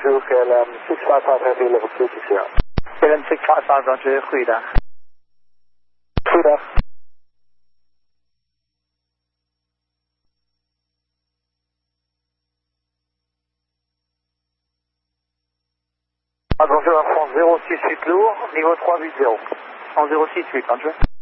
bonjour, KLM 655 Heavy Level 2 TCR. KLM 655, Roger, goeiedag. Goeiedag. Bonjour, France 068 lourd, niveau 380. En 068, Roger.